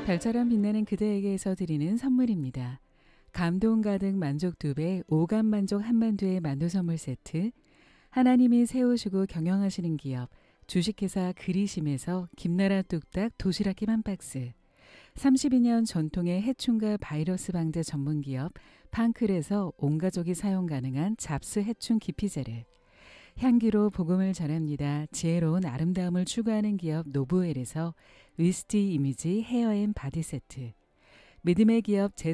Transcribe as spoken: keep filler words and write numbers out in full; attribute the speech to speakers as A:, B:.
A: 별처럼 빛나는 그대에게서 드리는 선물입니다. 감동 가득 만족 두 배, 오감 만족 한만두의 만두 선물 세트, 하나님이 세우시고 경영하시는 기업, 주식회사 그리심에서 김나라 뚝딱 도시락김 한 박스, 삼십이 년 전통의 해충과 바이러스 방제 전문기업 판클에서 온가족이 사용 가능한 잡스 해충 기피제를, 향기로 복음을 전합니다. 지혜로운 아름다움을 추구하는 기업 노브웰에서 위스티 이미지 헤어앤 바디 세트, 믿음의 기업 제